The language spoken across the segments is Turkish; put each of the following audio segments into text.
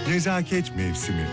Nezaket mevsimi.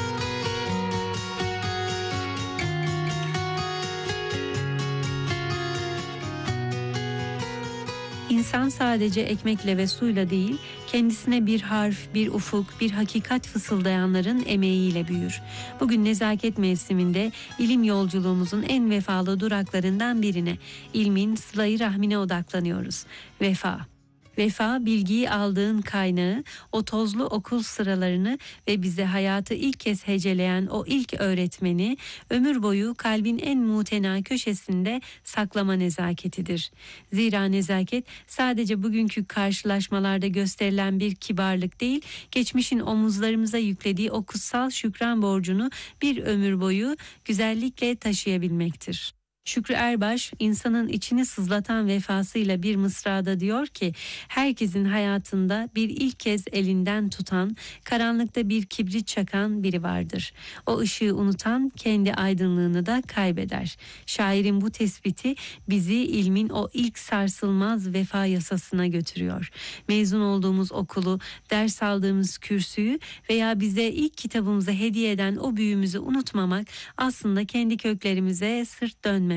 İnsan sadece ekmekle ve suyla değil, kendisine bir harf, bir ufuk, bir hakikat fısıldayanların emeğiyle büyür. Bugün nezaket mevsiminde ilim yolculuğumuzun en vefalı duraklarından birine, ilmin sıla-i rahmine odaklanıyoruz. Vefa. Vefa, bilgiyi aldığın kaynağı, o tozlu okul sıralarını ve bize hayatı ilk kez heceleyen o ilk öğretmeni, ömür boyu kalbin en mutena köşesinde saklama nezaketidir. Zira nezaket sadece bugünkü karşılaşmalarda gösterilen bir kibarlık değil, geçmişin omuzlarımıza yüklediği o kutsal şükran borcunu bir ömür boyu güzellikle taşıyabilmektir. Şükrü Erbaş, insanın içini sızlatan vefasıyla bir mısrada diyor ki, herkesin hayatında bir ilk kez elinden tutan, karanlıkta bir kibrit çakan biri vardır. O ışığı unutan kendi aydınlığını da kaybeder. Şairin bu tespiti bizi ilmin o ilk sarsılmaz vefa yasasına götürüyor. Mezun olduğumuz okulu, ders aldığımız kürsüyü veya bize ilk kitabımızı hediye eden o büyüğümüzü unutmamak aslında kendi köklerimize sırt dönmemektir.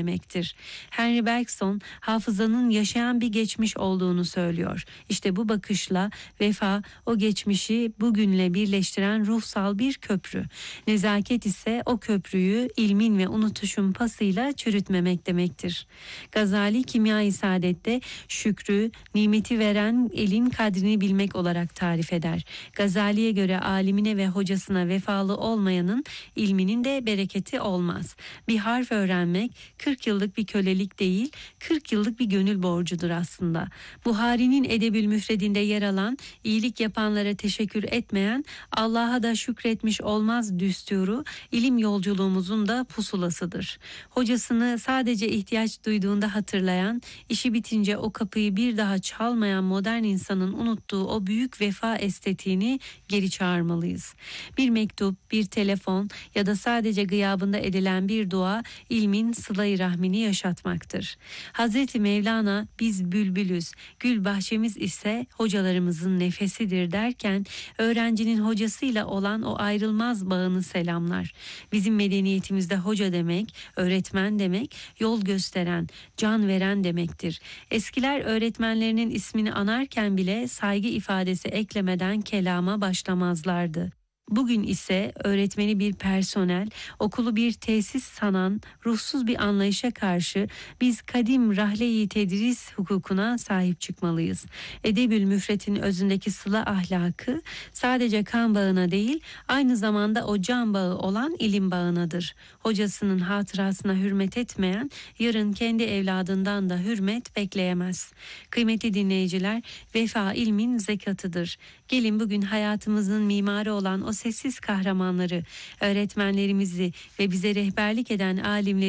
Henry Bergson hafızanın yaşayan bir geçmiş olduğunu söylüyor. İşte bu bakışla vefa o geçmişi bugünle birleştiren ruhsal bir köprü. Nezaket ise o köprüyü ilmin ve unutuşun pasıyla çürütmemek demektir. Gazali Kimya-i Saadet'te şükrü, nimeti veren elin kadrini bilmek olarak tarif eder. Gazali'ye göre alimine ve hocasına vefalı olmayanın ilminin de bereketi olmaz. Bir harf öğrenmek 40 yıllık bir kölelik değil, 40 yıllık bir gönül borcudur aslında. Buhari'nin Edebül Müfredinde yer alan, iyilik yapanlara teşekkür etmeyen, Allah'a da şükretmiş olmaz düsturu, ilim yolculuğumuzun da pusulasıdır. Hocasını sadece ihtiyaç duyduğunda hatırlayan, işi bitince o kapıyı bir daha çalmayan modern insanın unuttuğu o büyük vefa estetiğini geri çağırmalıyız. Bir mektup, bir telefon ya da sadece gıyabında edilen bir dua, ilmin sıla-i rahmini yaşatmaktır. Hazreti Mevlana biz bülbülüz, gül bahçemiz ise hocalarımızın nefesidir derken öğrencinin hocasıyla olan o ayrılmaz bağını selamlar. Bizim medeniyetimizde hoca demek, öğretmen demek, yol gösteren, can veren demektir. Eskiler öğretmenlerinin ismini anarken bile saygı ifadesi eklemeden kelama başlamazlardı. Bugün ise öğretmeni bir personel, okulu bir tesis sanan ruhsuz bir anlayışa karşı biz kadim rahle-i tedris hukukuna sahip çıkmalıyız. Edebül Müfret'in özündeki sıla ahlakı sadece kan bağına değil, aynı zamanda o can bağı olan ilim bağınadır. Hocasının hatırasına hürmet etmeyen yarın kendi evladından da hürmet bekleyemez. Kıymetli dinleyiciler, vefa ilmin zekatıdır. Gelin bugün hayatımızın mimarı olan o sessiz kahramanları, öğretmenlerimizi ve bize rehberlik eden alimleri